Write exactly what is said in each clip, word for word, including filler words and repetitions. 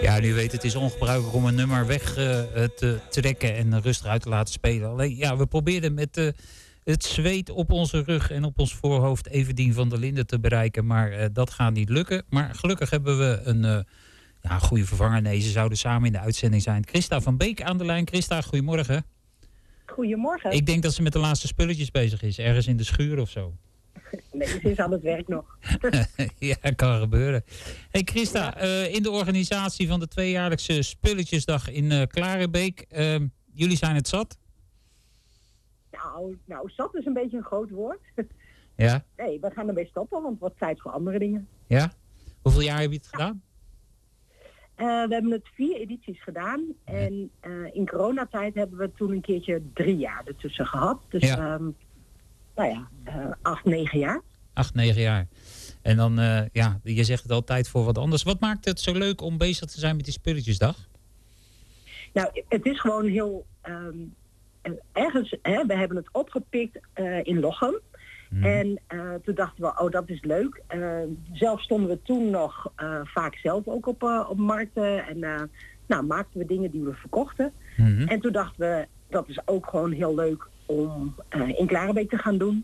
Ja, nu weet het is ongebruikelijk om een nummer weg uh, te trekken en rustig uit te laten spelen. Alleen, ja, we probeerden met uh, het zweet op onze rug en op ons voorhoofd Everdien van der Linden te bereiken. Maar uh, dat gaat niet lukken. Maar gelukkig hebben we een uh, ja, goede vervanger. Nee, ze zouden samen in de uitzending zijn. Christa van Beek aan de lijn. Christa, goedemorgen. Goedemorgen. Ik denk dat ze met de laatste spulletjes bezig is. Ergens in de schuur of zo. Nee, ze is aan het werk nog. Ja, kan gebeuren. Hey Christa, ja. uh, in de organisatie van de tweejaarlijkse Spulletjesdag in uh, Klarenbeek. Uh, jullie zijn het zat? Nou, nou, zat is een beetje een groot woord. Ja? Nee, we gaan ermee stoppen, want het wordt tijd voor andere dingen. Ja? Hoeveel jaar heb je het ja. gedaan? Uh, we hebben het vier edities gedaan. Ja. En uh, in coronatijd hebben we toen een keertje drie jaar ertussen gehad. Dus... Ja. Um, Nou ja, uh, acht, negen jaar. Acht, negen jaar. En dan, uh, ja, je zegt het al, tijd voor wat anders. Wat maakt het zo leuk om bezig te zijn met die Spulletjesdag? Nou, het is gewoon heel... Um, ergens, hè, we hebben het opgepikt uh, in Lochem. Hmm. En uh, toen dachten we, oh, dat is leuk. Uh, zelf stonden we toen nog uh, vaak zelf ook op, uh, op markten. En uh, nou, maakten we dingen die we verkochten. Hmm. En toen dachten we, dat is ook gewoon heel leuk om uh, in Klarenbeek te gaan doen.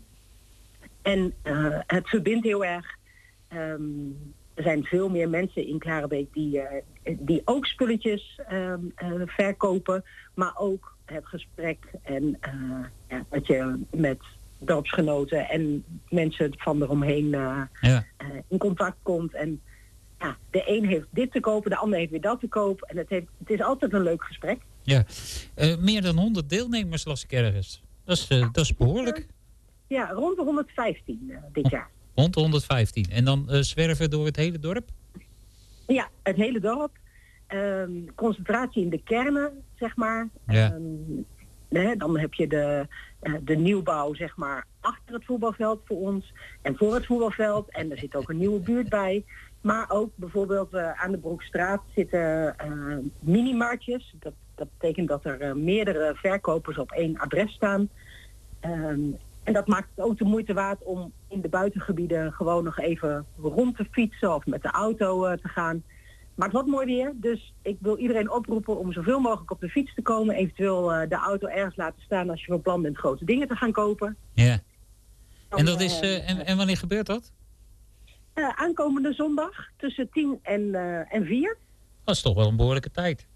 En uh, het verbindt heel erg. Um, er zijn veel meer mensen in Klarenbeek die, uh, die ook spulletjes um, uh, verkopen. Maar ook het gesprek en uh, ja, dat je met dorpsgenoten en mensen van eromheen uh, ja. uh, in contact komt. En ja, de een heeft dit te kopen, de ander heeft weer dat te kopen. En het, heeft, het is altijd een leuk gesprek. Ja, uh, meer dan honderd deelnemers las ik ergens. Dat is, uh, dat is behoorlijk. Ja, rond de honderdvijftien uh, dit jaar. Rond de honderdvijftien. En dan uh, zwerven door het hele dorp? Ja, het hele dorp. Um, concentratie in de kernen, zeg maar. Ja. Um, nee, dan heb je de, uh, de nieuwbouw, zeg maar, achter het voetbalveld voor ons. En voor het voetbalveld. En er zit ook een nieuwe buurt bij. Maar ook bijvoorbeeld uh, aan de Broekstraat zitten uh, minimarktjes. Dat, dat betekent dat er uh, meerdere verkopers op één adres staan. Um, en dat maakt het ook de moeite waard om in de buitengebieden gewoon nog even rond te fietsen of met de auto uh, te gaan. Maar het wordt mooi weer, dus ik wil iedereen oproepen om zoveel mogelijk op de fiets te komen. Eventueel uh, de auto ergens laten staan als je van plan bent grote dingen te gaan kopen. Ja. Dan, en, dat is, uh, en, en wanneer gebeurt dat? Uh, aankomende zondag tussen tien en, uh, en vier. Dat is toch wel een behoorlijke tijd.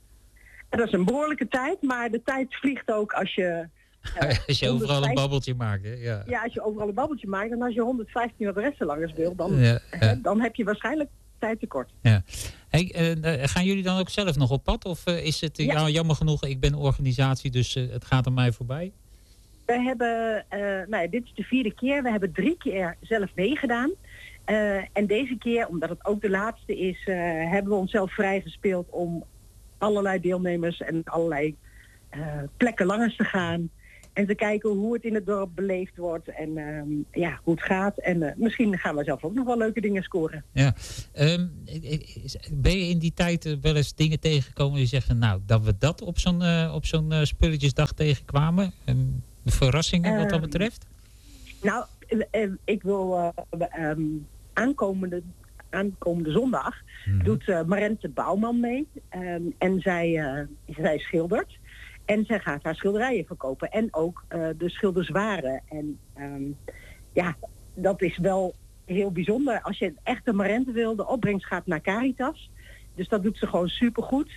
Dat is een behoorlijke tijd, maar de tijd vliegt ook als je... Uh, als je overal een babbeltje maakt, hè? Ja. Ja, als je overal een babbeltje maakt en als je honderdvijftien adressen langs wil, dan, ja, ja. Uh, dan heb je waarschijnlijk tijd tekort. Ja. Hey, uh, gaan jullie dan ook zelf nog op pad? Of uh, is het, uh, ja. ja, jammer genoeg, ik ben organisatie, dus uh, het gaat aan mij voorbij? We hebben, uh, nou, dit is de vierde keer, we hebben drie keer zelf meegedaan. Uh, en deze keer, omdat het ook de laatste is, uh, hebben we onszelf vrijgespeeld om allerlei deelnemers en allerlei uh, plekken langs te gaan. En te kijken hoe het in het dorp beleefd wordt en um, ja, hoe het gaat. En uh, misschien gaan we zelf ook nog wel leuke dingen scoren. Ja. Um, ben je in die tijd uh, wel eens dingen tegengekomen die zeggen, nou, dat we dat op zo'n, uh, op zo'n uh, spulletjesdag tegenkwamen? Um, verrassingen wat dat betreft? Um, nou, uh, ik wil uh, um, aankomende, aankomende zondag hmm. doet uh, Marente Bouwman mee. Um, en zij, uh, zij schildert. En zij gaat haar schilderijen verkopen. En ook uh, de schilderswaren. En um, ja, dat is wel heel bijzonder. Als je een echte Marente wil, de opbrengst gaat naar Caritas. Dus dat doet ze gewoon supergoed.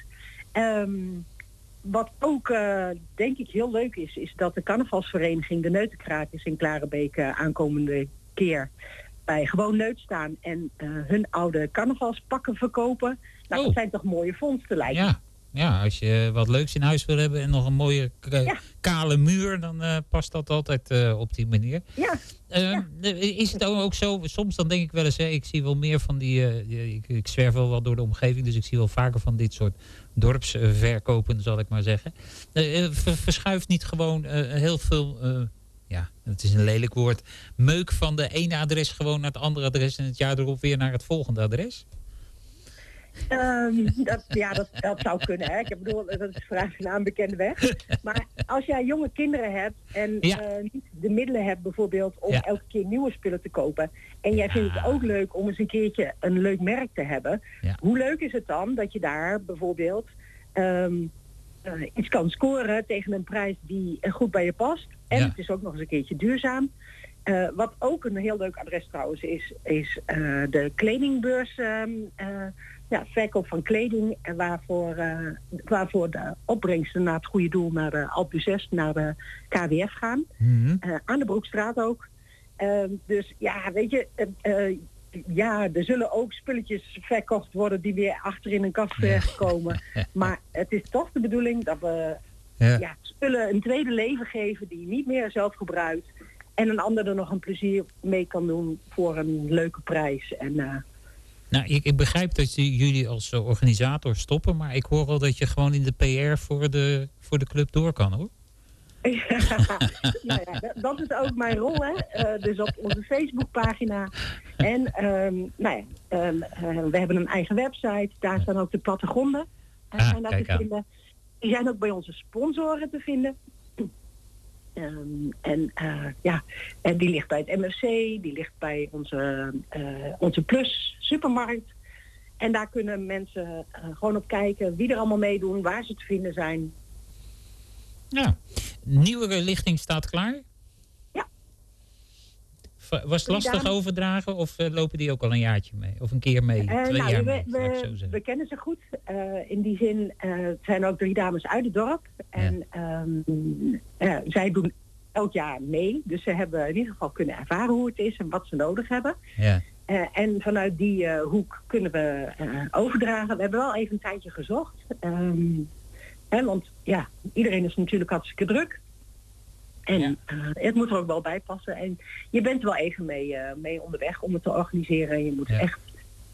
Um, wat ook, uh, denk ik, heel leuk is, is dat de carnavalsvereniging de Neutenkrakers in Klarenbeek uh, aankomende keer bij Gewoon Neut staan en uh, hun oude carnavalspakken verkopen. Nou, oh. Dat zijn toch mooie vondsten, lijkt me. Ja. Ja, als je wat leuks in huis wil hebben en nog een mooie k- ja. kale muur, dan uh, past dat altijd uh, op die manier. Ja. Uh, ja. Is het ook zo, soms dan denk ik wel eens, hè, ik zie wel meer van die, uh, ik, ik zwerf wel wat door de omgeving, dus ik zie wel vaker van dit soort dorpsverkopen, zal ik maar zeggen. Uh, ver, verschuift niet gewoon uh, heel veel, uh, ja, het is een lelijk woord, meuk van de ene adres gewoon naar het andere adres en het jaar erop weer naar het volgende adres? Um, dat, ja, dat, dat zou kunnen. Hè. Ik bedoel, dat is vraag naar een bekende weg. Maar als jij jonge kinderen hebt en ja. uh, niet de middelen hebt bijvoorbeeld om ja. elke keer nieuwe spullen te kopen. En jij ja. vindt het ook leuk om eens een keertje een leuk merk te hebben. Ja. Hoe leuk is het dan dat je daar bijvoorbeeld um, uh, iets kan scoren tegen een prijs die goed bij je past. En ja. het is ook nog eens een keertje duurzaam. Uh, wat ook een heel leuk adres trouwens is, is uh, de kledingbeurs, uh, uh, ja, verkoop van kleding, en waarvoor, uh, waarvoor de opbrengsten naar het goede doel naar de Alpe naar de K W F gaan. Mm-hmm. Uh, aan de Broekstraat ook. Uh, dus ja, weet je, uh, uh, ja, er zullen ook spulletjes verkocht worden die weer achter in een kast terechtkomen. Maar het is toch de bedoeling dat we ja. Ja, spullen een tweede leven geven die je niet meer zelf gebruikt. En een ander er nog een plezier mee kan doen voor een leuke prijs. En, uh... Nou, ik, ik begrijp dat jullie als uh, organisator stoppen, maar ik hoor al dat je gewoon in de P R voor de, voor de club door kan, hoor. Ja, nou ja, dat, dat is ook mijn rol, hè. Uh, dus op onze Facebookpagina. En um, nou ja, um, uh, we hebben een eigen website. Daar staan ook de plattegronden. Uh, ah, zijn daar te vinden. Die zijn ook bij onze sponsoren te vinden. Um, en uh, ja, en die ligt bij het M F C, die ligt bij onze, uh, onze Plus supermarkt. En daar kunnen mensen uh, gewoon op kijken wie er allemaal meedoen, waar ze te vinden zijn. Ja, nieuwe lichting staat klaar? Ja. Was het lastig overdragen of uh, lopen die ook al een jaartje mee? Of een keer mee? Uh, Twee nou, jaar we, mee, we, we kennen ze goed. Uh, in die zin uh, zijn ook drie dames uit het dorp. En ja. um, uh, zij doen elk jaar mee. Dus ze hebben in ieder geval kunnen ervaren hoe het is en wat ze nodig hebben. Ja. Uh, en vanuit die uh, hoek kunnen we uh, overdragen. We hebben wel even een tijdje gezocht. Um, hè, want ja, iedereen is natuurlijk hartstikke druk. En ja. uh, het moet er ook wel bij passen. En je bent wel even mee, uh, mee onderweg om het te organiseren. Je moet ja. echt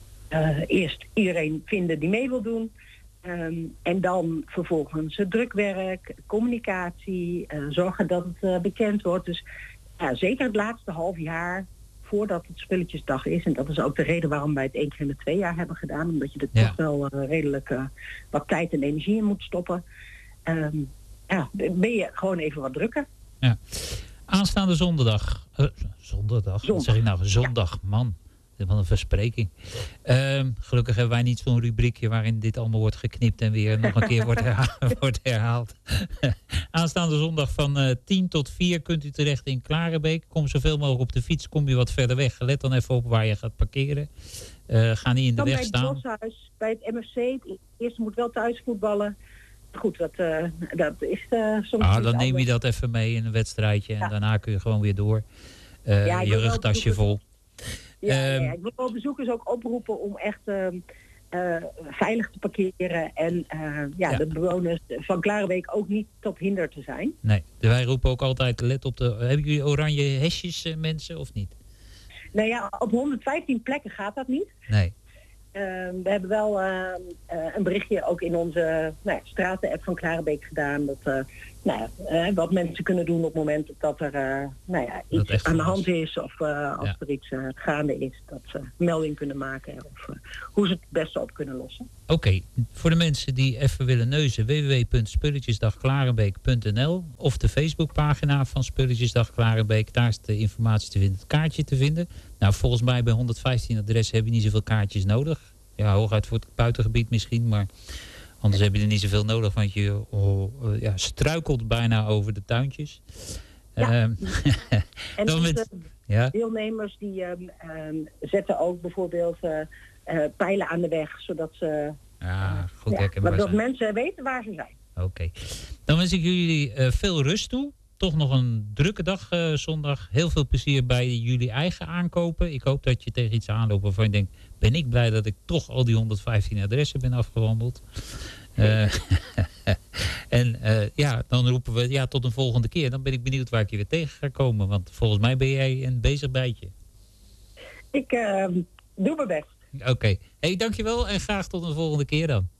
uh, eerst iedereen vinden die mee wil doen. Um, en dan vervolgens het drukwerk, communicatie, uh, zorgen dat het uh, bekend wordt. Dus ja, zeker het laatste half jaar voordat het spulletjesdag is. En dat is ook de reden waarom wij het één keer in de twee jaar hebben gedaan. Omdat je er ja. toch wel uh, redelijk uh, wat tijd en energie in moet stoppen. Um, ja, ben je gewoon even wat drukker. Ja. Aanstaande zondag. Uh, zondag? Wat zeg ik nou? Zondag, ja. Man. Wat een verspreking. Uh, gelukkig hebben wij niet zo'n rubriekje waarin dit allemaal wordt geknipt en weer nog een keer wordt herhaald. wordt herhaald. Aanstaande zondag van uh, tien tot vier kunt u terecht in Klarenbeek. Kom zoveel mogelijk op de fiets, kom je wat verder weg. Let dan even op waar je gaat parkeren. Uh, ga niet in de dan weg staan. Bij het boshuis, bij het M F C. Het eerste moet wel thuis voetballen. Goed, dat, uh, dat is uh, soms ah, dan neem je dat even mee in een wedstrijdje. En ja. daarna kun je gewoon weer door. Uh, ja, je rugtasje vol. Ja, um, ja, ik wil wel bezoekers ook oproepen om echt uh, uh, veilig te parkeren. En uh, ja, ja. de bewoners van Klarenbeek ook niet tot hinder te zijn. Nee, wij roepen ook altijd, let op de... Hebben jullie oranje hesjes, uh, mensen, of niet? Nou ja, op honderdvijftien plekken gaat dat niet. Nee. Uh, we hebben wel uh, uh, een berichtje ook in onze nou ja, straten-app van Klarenbeek gedaan. Dat, uh, nou ja, uh, wat mensen kunnen doen op het moment dat er uh, nou ja, iets dat aan de hand is. Of uh, als ja. er iets uh, gaande is. Dat ze melding kunnen maken. Of uh, hoe ze het beste op kunnen lossen. Oké, okay. Voor de mensen die even willen neuzen. w w w punt spulletjesdag klarenbeek punt n l of de Facebookpagina van Spulletjesdag Klarenbeek. Daar is de informatie te vinden. Het kaartje te vinden. Nou, volgens mij bij honderdvijftien adressen heb je niet zoveel kaartjes nodig. Ja, hooguit voor het buitengebied misschien, maar anders heb je er niet zoveel nodig, want je oh, uh, ja, struikelt bijna over de tuintjes. Ja. Um, en dan met, de ja? deelnemers die um, um, zetten ook bijvoorbeeld uh, uh, pijlen aan de weg, zodat ze ja, goed uh, ja, dat mensen weten waar ze zijn. Oké, okay. Dan wens ik jullie uh, veel rust toe. Toch nog een drukke dag uh, zondag. Heel veel plezier bij jullie eigen aankopen. Ik hoop dat je tegen iets aanloopt waarvan je denkt... ben ik blij dat ik toch al die honderdvijftien adressen ben afgewandeld. Uh, en uh, ja, dan roepen we ja, tot een volgende keer. Dan ben ik benieuwd waar ik je weer tegen ga komen. Want volgens mij ben jij een bezig bijtje. Ik uh, doe mijn best. Oké. Okay. Hey, dankjewel en graag tot een volgende keer dan.